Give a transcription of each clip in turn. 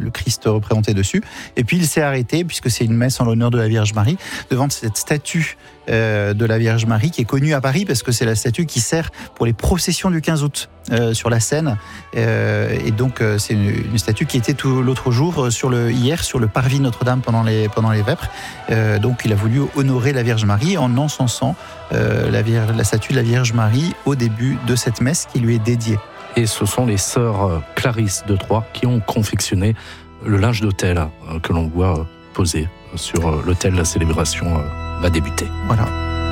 le Christ représenté dessus. Et puis il s'est arrêté, puisque c'est une messe en l'honneur de la Vierge Marie, devant cette statue de la Vierge Marie qui est connue à Paris parce que c'est la statue qui sert pour les processions du 15 août sur la Seine. Et donc c'est une statue qui était tout l'autre jour hier sur le parvis Notre-Dame pendant les vêpres. Donc il a voulu honorer la Vierge Marie en encensant la statue de la Vierge Marie au début de cette messe qui lui est dédiée. Et ce sont les sœurs Clarisse de Troyes qui ont confectionné le linge d'autel que l'on voit posé sur l'autel. La célébration va débuter. Voilà.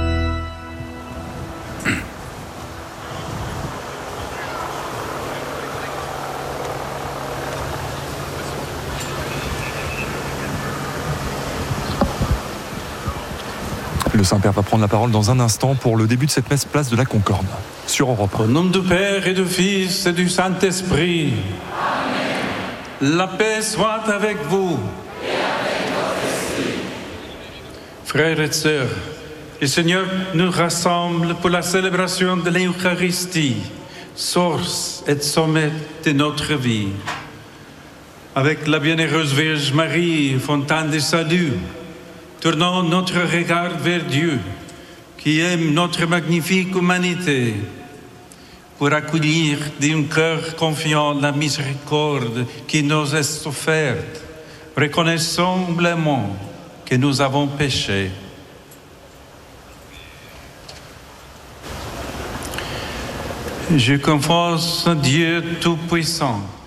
Le Saint-Père va prendre la parole dans un instant pour le début de cette messe place de la Concorde sur Europe 1. Au nom du Père et du Fils et du Saint-Esprit. Amen. La paix soit avec vous. Et avec votre esprit. Frères et sœurs, le Seigneur nous rassemble pour la célébration de l'Eucharistie, source et sommet de notre vie. Avec la bienheureuse Vierge Marie, fontaine de salut, tournons notre regard vers Dieu, qui aime notre magnifique humanité, pour accueillir d'un cœur confiant la miséricorde qui nous est offerte. Reconnaissons humblement que nous avons péché. Je confesse à Dieu Tout-Puissant,